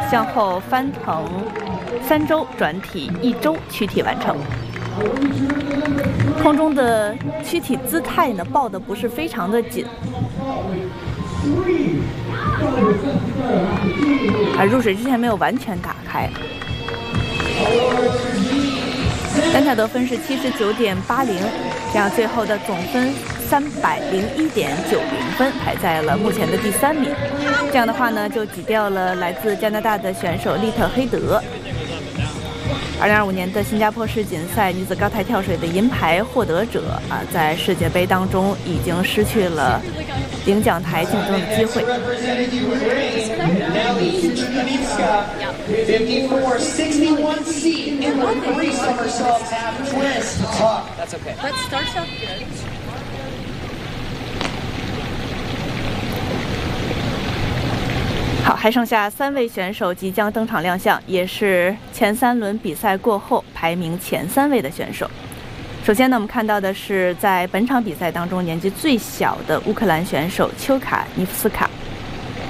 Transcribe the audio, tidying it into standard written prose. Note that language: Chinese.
向后翻腾3周，转体1周，躯体完成。空中的躯体姿态呢，抱得不是非常的紧。入水之前没有完全打开。单场得分是79.80，这样最后的总分301.90分，排在了目前的第3名。这样的话呢，就挤掉了来自加拿大的选手利特黑德。2025年的新加坡世锦赛女子高台跳水的银牌获得者在世界杯当中已经失去了领奖台竞争的机会。好，还剩下3位选手即将登场亮相，也是前3轮比赛过后排名前3位的选手。首先呢，我们看到的是在本场比赛当中年纪最小的乌克兰选手丘卡尼夫斯卡。